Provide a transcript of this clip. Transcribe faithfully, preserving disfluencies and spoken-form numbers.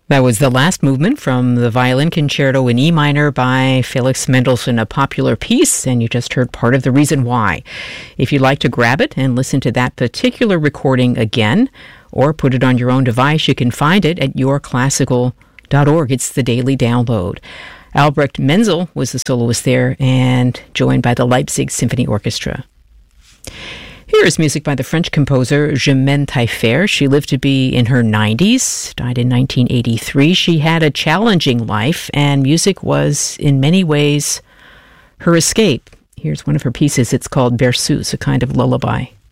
That was the last movement from the Violin Concerto in E minor by Felix Mendelssohn, a popular piece, and you just heard part of the reason why. If you'd like to grab it and listen to that particular recording again, or put it on your own device, you can find it at your classical dot org. It's the daily download. Albrecht Menzel was the soloist there, and joined by the Leipzig Symphony Orchestra. Here is music by the French composer Germaine Taillefer. She lived to be in her nineties, died in nineteen eighty-three. She had a challenging life, and music was, in many ways, her escape. Here's one of her pieces. It's called Berceuse, a kind of lullaby.